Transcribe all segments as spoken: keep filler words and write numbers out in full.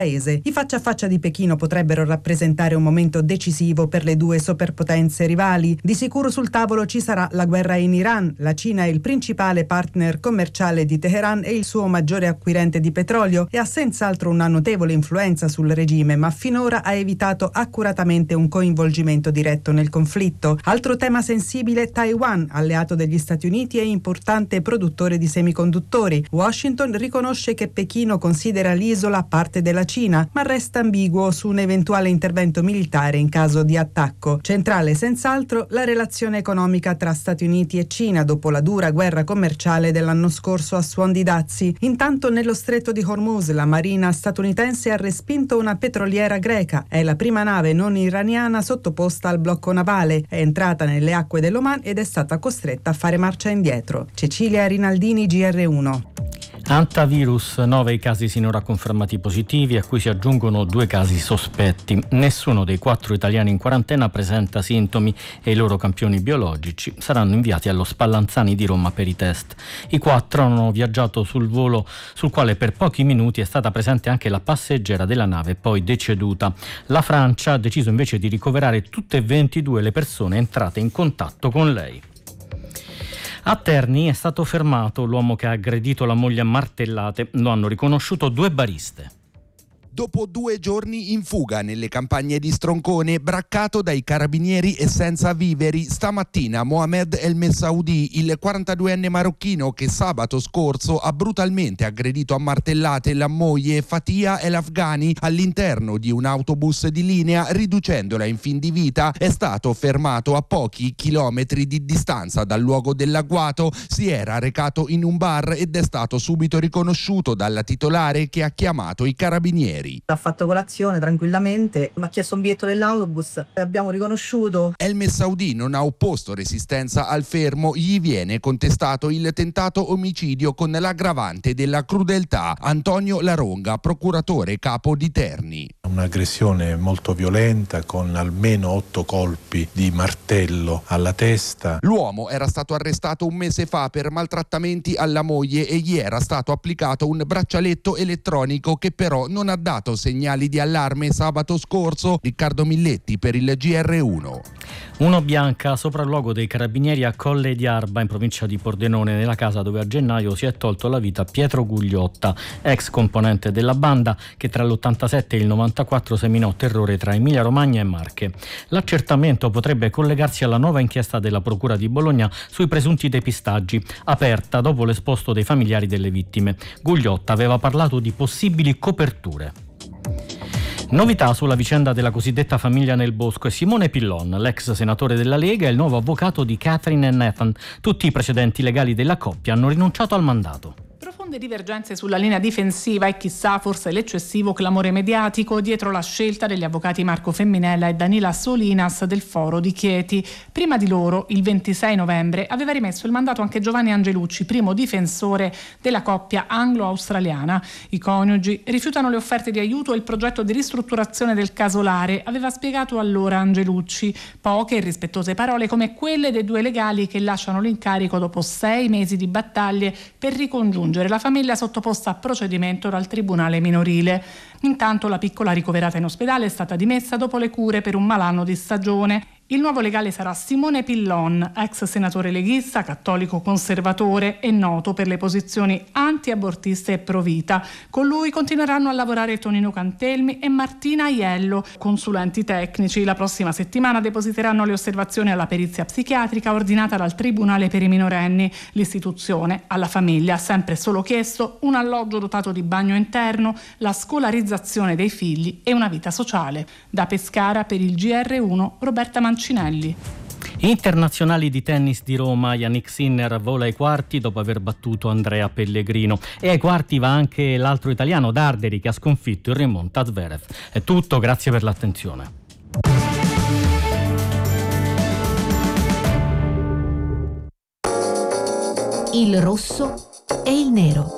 I faccia a faccia di Pechino potrebbero rappresentare un momento decisivo per le due superpotenze rivali. Di sicuro sul tavolo ci sarà la guerra in Iran. La Cina è il principale partner commerciale di Teheran e il suo maggiore acquirente di petrolio e ha senz'altro una notevole influenza sul regime, ma finora ha evitato accuratamente un coinvolgimento diretto nel conflitto. Altro tema sensibile: Taiwan, alleato degli Stati Uniti e importante produttore di semiconduttori. Washington riconosce che Pechino considera l'isola parte della Cina, ma resta ambiguo su un eventuale intervento militare in caso di attacco. Centrale senz'altro la relazione economica tra Stati Uniti e Cina dopo la dura guerra commerciale dell'anno scorso a suon di dazi. Intanto nello stretto di Hormuz la marina statunitense ha respinto una petroliera greca. È la prima nave non iraniana sottoposta al blocco navale. È entrata nelle acque dell'Oman ed è stata costretta a fare marcia indietro. Cecilia Rinaldini, G R uno. Antivirus, nove i casi sinora confermati positivi, a cui si aggiungono due casi sospetti. Nessuno dei quattro italiani in quarantena presenta sintomi e i loro campioni biologici saranno inviati allo Spallanzani di Roma per i test. I quattro hanno viaggiato sul volo sul quale per pochi minuti è stata presente anche la passeggera della nave, poi deceduta. La Francia ha deciso invece di ricoverare tutte e ventidue le persone entrate in contatto con lei. A Terni è stato fermato l'uomo che ha aggredito la moglie a martellate. Lo hanno riconosciuto due bariste. Dopo due giorni in fuga nelle campagne di Stroncone, braccato dai carabinieri e senza viveri, stamattina Mohamed El Messaoudi, il quarantaduenne marocchino che sabato scorso ha brutalmente aggredito a martellate la moglie Fatia El Afghani all'interno di un autobus di linea, riducendola in fin di vita, è stato fermato a pochi chilometri di distanza dal luogo dell'agguato. Si era recato in un bar ed è stato subito riconosciuto dalla titolare, che ha chiamato i carabinieri. Ha fatto colazione tranquillamente, mi ha chiesto un biglietto dell'autobus e abbiamo riconosciuto. El Messaoudi non ha opposto resistenza al fermo, gli viene contestato il tentato omicidio con l'aggravante della crudeltà. Antonio Laronga, procuratore capo di Terni. Un'aggressione molto violenta con almeno otto colpi di martello alla testa. L'uomo era stato arrestato un mese fa per maltrattamenti alla moglie e gli era stato applicato un braccialetto elettronico che però non ha dato segnali di allarme sabato scorso. Riccardo Milletti per il G R uno. Uno bianca, sopralluogo dei carabinieri a Colle di Arba in provincia di Pordenone, nella casa dove a gennaio si è tolto la vita Pietro Gugliotta, ex componente della banda che tra l'ottantasette e il novantaquattro seminò terrore tra Emilia Romagna e Marche. L'accertamento potrebbe collegarsi alla nuova inchiesta della Procura di Bologna sui presunti depistaggi, aperta dopo l'esposto dei familiari delle vittime. Gugliotta aveva parlato di possibili coperture. Novità sulla vicenda della cosiddetta famiglia nel bosco e Simone Pillon, l'ex senatore della Lega e il nuovo avvocato di Catherine e Nathan. Tutti i precedenti legali della coppia hanno rinunciato al mandato. Profonde divergenze sulla linea difensiva e chissà forse l'eccessivo clamore mediatico dietro la scelta degli avvocati Marco Femminella e Danila Solinas del Foro di Chieti. Prima di loro, il ventisei novembre, aveva rimesso il mandato anche Giovanni Angelucci, primo difensore della coppia anglo-australiana. I coniugi rifiutano le offerte di aiuto e il progetto di ristrutturazione del casolare, aveva spiegato allora Angelucci. Poche e rispettose parole come quelle dei due legali che lasciano l'incarico dopo sei mesi di battaglie per ricongiungere la famiglia sottoposta a procedimento dal tribunale minorile. Intanto la piccola ricoverata in ospedale è stata dimessa dopo le cure per un malanno di stagione. Il nuovo legale sarà Simone Pillon, ex senatore leghista, cattolico conservatore e noto per le posizioni anti-abortiste e pro-vita. Con lui continueranno a lavorare Tonino Cantelmi e Martina Aiello, consulenti tecnici. La prossima settimana depositeranno le osservazioni alla perizia psichiatrica ordinata dal Tribunale per i minorenni. L'istituzione alla famiglia ha sempre solo chiesto un alloggio dotato di bagno interno, la scolarizzazione dei figli e una vita sociale. Da Pescara per il G R uno, Roberta Mancini. Internazionali di tennis di Roma, Yannick Sinner vola ai quarti dopo aver battuto Andrea Pellegrino e ai quarti va anche l'altro italiano Darderi che ha sconfitto il rimonta Zverev. È tutto, grazie per l'attenzione. Il rosso e il nero.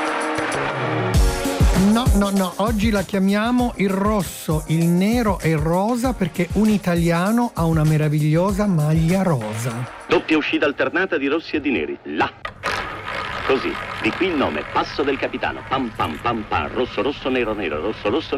No, no, no, oggi la chiamiamo il rosso, il nero e il rosa perché un italiano ha una meravigliosa maglia rosa. Doppia uscita alternata di rossi e di neri. Là. Così, di qui il nome, passo del capitano. Pam pam pam pam, rosso rosso, nero nero, rosso rosso.